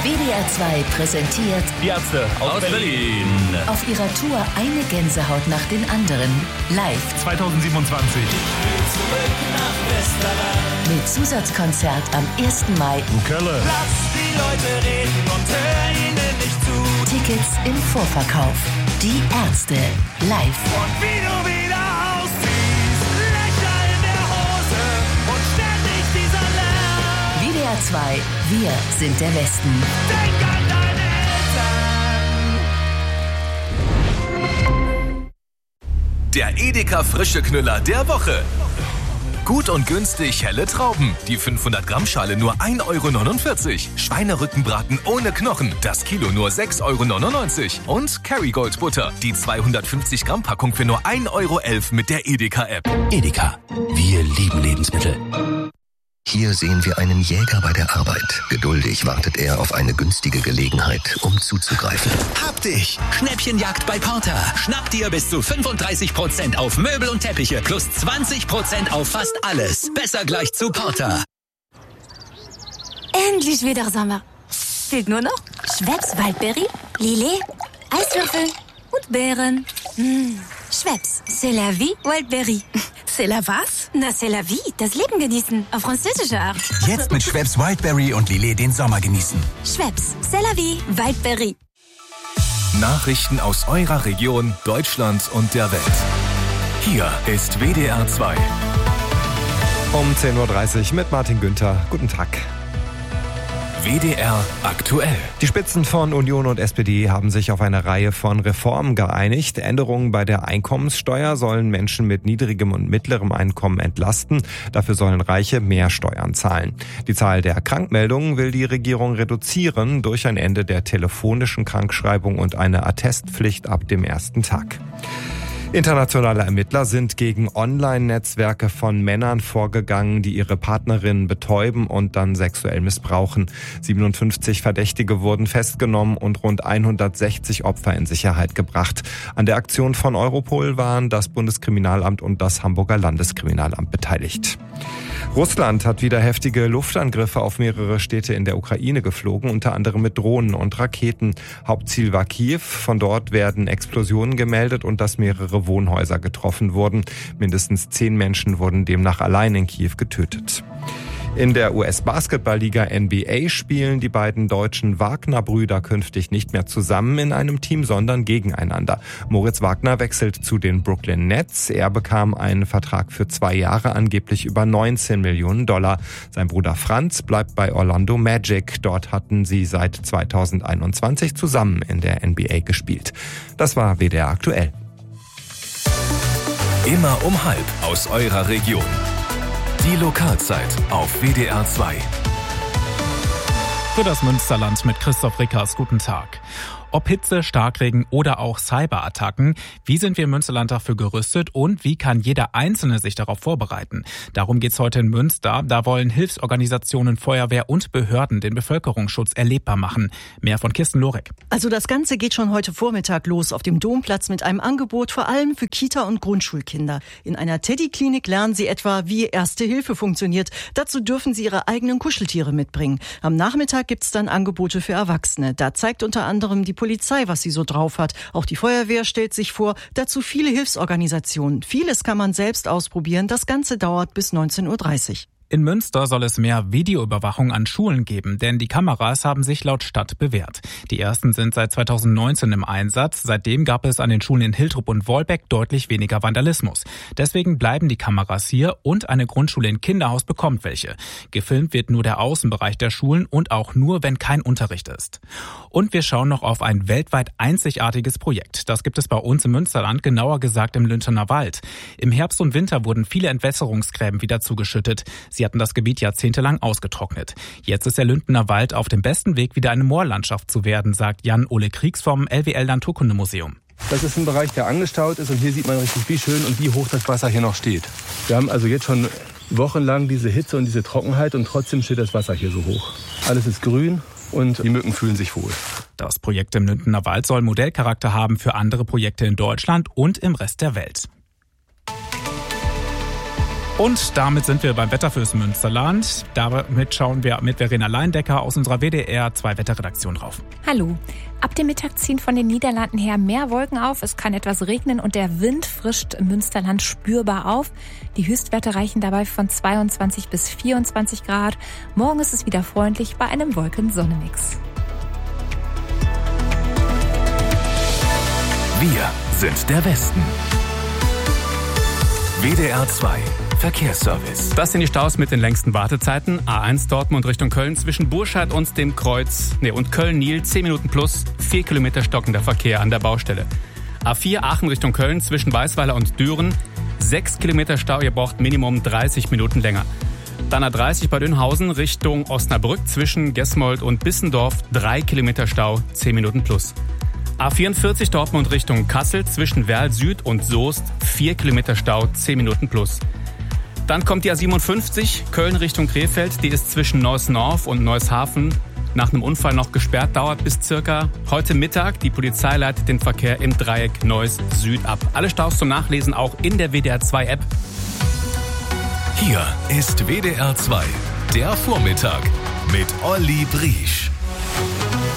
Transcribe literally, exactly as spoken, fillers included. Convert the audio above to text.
W D R zwei präsentiert Die Ärzte aus, aus Berlin. Berlin. Auf ihrer Tour eine Gänsehaut nach den anderen. Live zwanzig siebenundzwanzig. Zurück nach Westerland. Mit Zusatzkonzert am ersten Mai. Kölle. Lass die Leute reden und hör ihnen nicht zu. Tickets im Vorverkauf. Die Ärzte live. Und wie du wieder ausziehst, Löcher in der Hose und ständig dieser Lärm. W D R zwei, wir sind der Westen. Denk an deine Eltern. Der Edeka Frische Knüller der Woche. Gut und günstig helle Trauben. Die fünfhundert Gramm Schale nur ein Euro neunundvierzig. Schweinerückenbraten ohne Knochen. Das Kilo nur sechs Euro neunundneunzig. Und Kerrygold Butter. Die zweihundertfünfzig Gramm Packung für nur ein Euro elf mit der Edeka App. Edeka. Wir lieben Lebensmittel. Hier sehen wir einen Jäger bei der Arbeit. Geduldig wartet er auf eine günstige Gelegenheit, um zuzugreifen. Hab dich! Schnäppchenjagd bei Porter. Schnapp dir bis zu fünfunddreißig Prozent auf Möbel und Teppiche plus zwanzig Prozent auf fast alles. Besser gleich zu Porter. Endlich wieder Sommer. Fehlt nur noch Schweppes Waldberry, Lillet, Eiswürfel und Beeren. Mmh. Schweppes, c'est la vie, Wildberry. C'est la was? Na, c'est la vie, das Leben genießen, auf französische Art. Jetzt mit Schweppes Wildberry und Lillet den Sommer genießen. Schweppes, c'est la vie, Wildberry. Nachrichten aus eurer Region, Deutschland und der Welt. Hier ist W D R zwei. Um zehn Uhr dreißig mit Martin Günther. Guten Tag. W D R aktuell. Die Spitzen von Union und S P D haben sich auf eine Reihe von Reformen geeinigt. Änderungen bei der Einkommenssteuer sollen Menschen mit niedrigem und mittlerem Einkommen entlasten. Dafür sollen Reiche mehr Steuern zahlen. Die Zahl der Krankmeldungen will die Regierung reduzieren durch ein Ende der telefonischen Krankschreibung und eine Attestpflicht ab dem ersten Tag. Internationale Ermittler sind gegen Online-Netzwerke von Männern vorgegangen, die ihre Partnerinnen betäuben und dann sexuell missbrauchen. siebenundfünfzig Verdächtige wurden festgenommen und rund hundertsechzig Opfer in Sicherheit gebracht. An der Aktion von Europol waren das Bundeskriminalamt und das Hamburger Landeskriminalamt beteiligt. Russland hat wieder heftige Luftangriffe auf mehrere Städte in der Ukraine geflogen, unter anderem mit Drohnen und Raketen. Hauptziel war Kiew. Von dort werden Explosionen gemeldet und dass mehrere Wohnhäuser getroffen wurden. Mindestens zehn Menschen wurden demnach allein in Kiew getötet. In der U S-Basketballliga N B A spielen die beiden deutschen Wagner-Brüder künftig nicht mehr zusammen in einem Team, sondern gegeneinander. Moritz Wagner wechselt zu den Brooklyn Nets. Er bekam einen Vertrag für zwei Jahre, angeblich über neunzehn Millionen Dollar. Sein Bruder Franz bleibt bei Orlando Magic. Dort hatten sie seit zweitausendeinundzwanzig zusammen in der N B A gespielt. Das war W D R aktuell. Immer um halb aus eurer Region. Die Lokalzeit auf W D R zwei. Für das Münsterland mit Christoph Rickers. Guten Tag. Ob Hitze, Starkregen oder auch Cyberattacken, wie sind wir im Münsterland dafür gerüstet und wie kann jeder Einzelne sich darauf vorbereiten? Darum geht's heute in Münster. Da wollen Hilfsorganisationen, Feuerwehr und Behörden den Bevölkerungsschutz erlebbar machen. Mehr von Kirsten Lorek. Also das Ganze geht schon heute Vormittag los auf dem Domplatz mit einem Angebot vor allem für Kita- und Grundschulkinder. In einer Teddy-Klinik lernen sie etwa, wie Erste Hilfe funktioniert. Dazu dürfen sie ihre eigenen Kuscheltiere mitbringen. Am Nachmittag gibt's dann Angebote für Erwachsene. Da zeigt unter anderem die Polizei, was sie so drauf hat. Auch die Feuerwehr stellt sich vor, dazu viele Hilfsorganisationen. Vieles kann man selbst ausprobieren. Das Ganze dauert bis neunzehn Uhr dreißig. In Münster soll es mehr Videoüberwachung an Schulen geben, denn die Kameras haben sich laut Stadt bewährt. Die ersten sind seit zweitausendneunzehn im Einsatz. Seitdem gab es an den Schulen in Hiltrup und Wolbeck deutlich weniger Vandalismus. Deswegen bleiben die Kameras hier und eine Grundschule in Kinderhaus bekommt welche. Gefilmt wird nur der Außenbereich der Schulen und auch nur, wenn kein Unterricht ist. Und wir schauen noch auf ein weltweit einzigartiges Projekt. Das gibt es bei uns im Münsterland, genauer gesagt im Lüntener Wald. Im Herbst und Winter wurden viele Entwässerungsgräben wieder zugeschüttet. Sie hatten das Gebiet jahrzehntelang ausgetrocknet. Jetzt ist der Lüntener Wald auf dem besten Weg, wieder eine Moorlandschaft zu werden, sagt Jan-Ole Kriegs vom L W L Naturkundemuseum. Das ist ein Bereich, der angestaut ist und hier sieht man richtig, wie schön und wie hoch das Wasser hier noch steht. Wir haben also jetzt schon wochenlang diese Hitze und diese Trockenheit und trotzdem steht das Wasser hier so hoch. Alles ist grün und die Mücken fühlen sich wohl. Das Projekt im Lüntener Wald soll Modellcharakter haben für andere Projekte in Deutschland und im Rest der Welt. Und damit sind wir beim Wetter fürs Münsterland. Damit schauen wir mit Verena Leindecker aus unserer W D R zwei Wetterredaktion drauf. Hallo. Ab dem Mittag ziehen von den Niederlanden her mehr Wolken auf. Es kann etwas regnen und der Wind frischt im Münsterland spürbar auf. Die Höchstwerte reichen dabei von zweiundzwanzig bis vierundzwanzig Grad. Morgen ist es wieder freundlich bei einem Wolken-Sonne-Mix. Wir sind der Westen. W D R zwei Verkehrsservice. Das sind die Staus mit den längsten Wartezeiten. A eins Dortmund Richtung Köln zwischen Burscheid und dem Kreuz, ne, und Köln-Nil, zehn Minuten plus, vier Kilometer stockender Verkehr an der Baustelle. A vier Aachen Richtung Köln zwischen Weißweiler und Düren, sechs Kilometer Stau, ihr braucht Minimum dreißig Minuten länger. Dann A dreißig bei Dönhausen Richtung Osnabrück zwischen Gesmold und Bissendorf, drei Kilometer Stau, zehn Minuten plus. A vierundvierzig Dortmund Richtung Kassel zwischen Werl Süd und Soest, vier Kilometer Stau, zehn Minuten plus. Dann kommt die A siebenundfünfzig Köln Richtung Krefeld, die ist zwischen Neuss-Norf und Neushafen nach einem Unfall noch gesperrt, dauert bis circa heute Mittag. Die Polizei leitet den Verkehr im Dreieck Neuss Süd ab. Alle Staus zum Nachlesen auch in der W D R zwei App. Hier ist W D R zwei, der Vormittag mit Olli Briesch.